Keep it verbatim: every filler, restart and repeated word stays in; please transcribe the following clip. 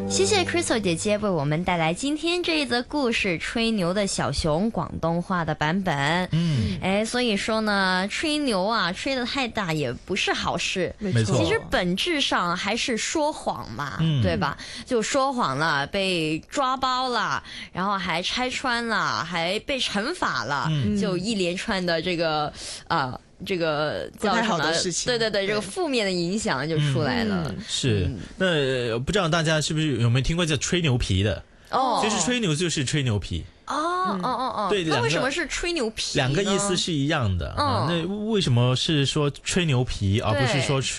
谢谢 Crystal 姐姐为我们带来今天这一则故事，吹牛的小熊广东话的版本。嗯，哎，所以说呢，吹牛啊，吹得太大也不是好事。 没错， 其实本质上还是说谎嘛，嗯、对吧？就说谎了，被抓包了，然后还拆穿了，还被惩罚了，嗯、就一连串的这个呃。这个不太好的事情， 对对对，这个负面的影响就出来了。 嗯、是，那不知道大家是不是有没有听过叫吹牛皮的？哦，其实吹牛就是吹牛皮。 哦哦哦哦， 对， 那为什么是吹牛皮？ 两个意思是一样的。嗯、啊，那为什么是说吹牛皮，而不是说